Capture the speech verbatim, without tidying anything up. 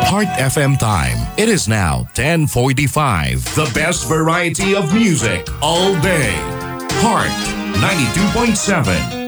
Heart F M time. It is now ten forty-five. The best variety of music all day. Heart ninety-two point seven.